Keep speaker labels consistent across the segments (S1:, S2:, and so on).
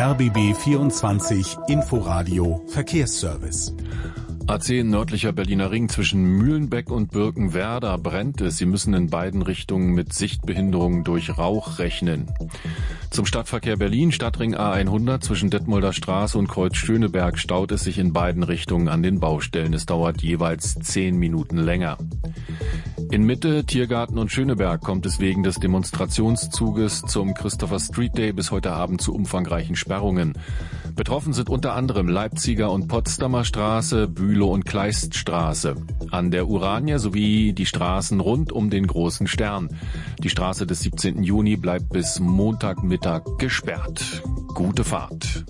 S1: RBB 24 Inforadio Verkehrsservice.
S2: A10 nördlicher Berliner Ring zwischen Mühlenbeck und Birkenwerder brennt es. Sie müssen in beiden Richtungen mit Sichtbehinderungen durch Rauch rechnen. Zum Stadtverkehr Berlin, Stadtring A100 zwischen Detmolder Straße und Kreuz Schöneberg staut es sich in beiden Richtungen an den Baustellen. Es dauert jeweils 10 Minuten länger. In Mitte, Tiergarten und Schöneberg kommt es wegen des Demonstrationszuges zum Christopher Street Day bis heute Abend zu umfangreichen Sperrungen. Betroffen sind unter anderem Leipziger und Potsdamer Straße, Bülow und Kleiststraße. An der Uranie sowie die Straßen rund um den Großen Stern. Die Straße des 17. Juni bleibt bis Montagmittag gesperrt. Gute Fahrt.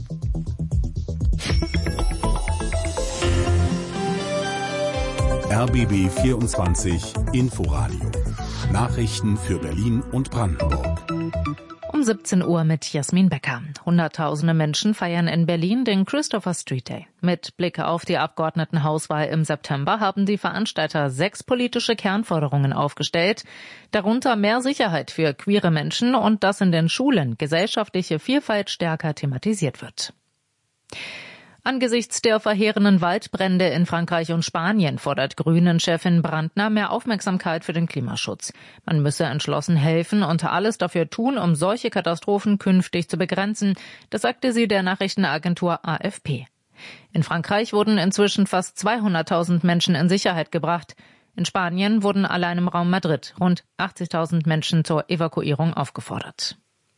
S1: RBB 24 Inforadio. Nachrichten für Berlin und Brandenburg.
S3: Um 17 Uhr mit Jasmin Becker. Hunderttausende Menschen feiern in Berlin den Christopher Street Day. Mit Blick auf die Abgeordnetenhauswahl im September haben die Veranstalter 6 politische Kernforderungen aufgestellt, darunter mehr Sicherheit für queere Menschen und dass in den Schulen gesellschaftliche Vielfalt stärker thematisiert wird. Angesichts der verheerenden Waldbrände in Frankreich und Spanien fordert Grünen-Chefin Brandner mehr Aufmerksamkeit für den Klimaschutz. Man müsse entschlossen helfen und alles dafür tun, um solche Katastrophen künftig zu begrenzen. Das sagte sie der Nachrichtenagentur AFP. In Frankreich wurden inzwischen fast 200.000 Menschen in Sicherheit gebracht. In Spanien wurden allein im Raum Madrid rund 80.000 Menschen zur Evakuierung aufgefordert.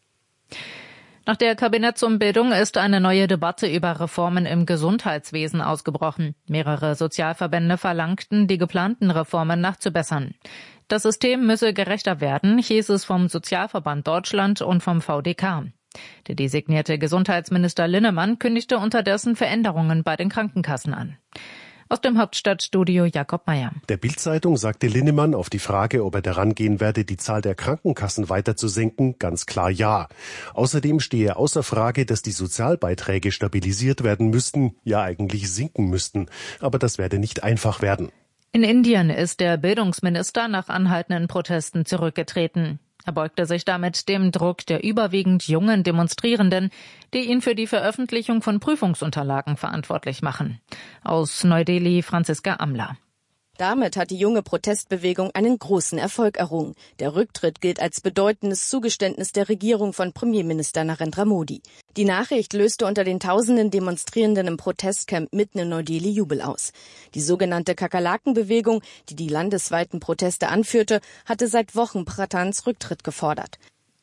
S3: Nach der Kabinettsumbildung ist eine neue Debatte über Reformen im Gesundheitswesen ausgebrochen. Mehrere Sozialverbände verlangten, die geplanten Reformen nachzubessern. Das System müsse gerechter werden, hieß es vom Sozialverband Deutschland und vom VDK. Der designierte Gesundheitsminister Linnemann kündigte unterdessen Veränderungen bei den Krankenkassen an. Aus dem Hauptstadtstudio Jakob Meyer.
S4: Der Bild-Zeitung sagte Linnemann auf die Frage, ob er daran gehen werde, die Zahl der Krankenkassen weiter zu senken, ganz klar ja. Außerdem stehe außer Frage, dass die Sozialbeiträge stabilisiert werden müssten, ja eigentlich sinken müssten. Aber das werde nicht einfach werden.
S3: In Indien ist der Bildungsminister nach anhaltenden Protesten zurückgetreten. Er beugte sich damit dem Druck der überwiegend jungen Demonstrierenden, die ihn für die Veröffentlichung von Prüfungsunterlagen verantwortlich machen. Aus Neu-Delhi Franziska Amler.
S5: Damit hat die junge Protestbewegung einen großen Erfolg errungen. Der Rücktritt gilt als bedeutendes Zugeständnis der Regierung von Premierminister Narendra Modi. Die Nachricht löste unter den tausenden Demonstrierenden im Protestcamp mitten in Neu-Delhi Jubel aus. Die sogenannte Kakerlakenbewegung, die die landesweiten Proteste anführte, hatte seit Wochen Pratans Rücktritt gefordert.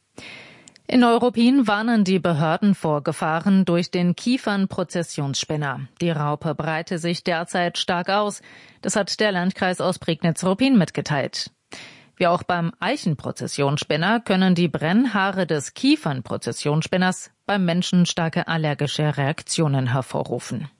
S3: In Neuruppin warnen die Behörden vor Gefahren durch den Kiefernprozessionsspinner. Die Raupe breite sich derzeit stark aus. Das hat der Landkreis aus Prignitz-Ruppin mitgeteilt. Wie auch beim Eichenprozessionsspinner können die Brennhaare des Kiefernprozessionsspinners beim Menschen starke allergische Reaktionen hervorrufen.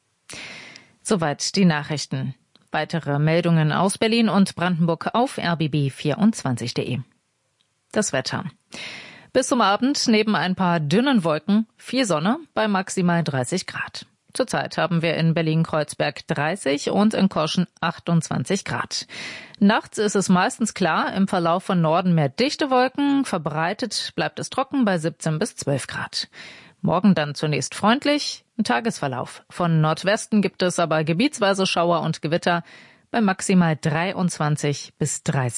S3: Soweit die Nachrichten. Weitere Meldungen aus Berlin und Brandenburg auf rbb24.de. Das Wetter. Bis zum Abend neben ein paar dünnen Wolken viel Sonne bei maximal 30 Grad. Zurzeit haben wir in Berlin-Kreuzberg 30 und in Koschen 28 Grad. Nachts ist es meistens klar, im Verlauf von Norden mehr dichte Wolken, verbreitet bleibt es trocken bei 17 bis 12 Grad. Morgen dann zunächst freundlich, im Tagesverlauf. Von Nordwesten gibt es aber gebietsweise Schauer und Gewitter bei maximal 23 bis 30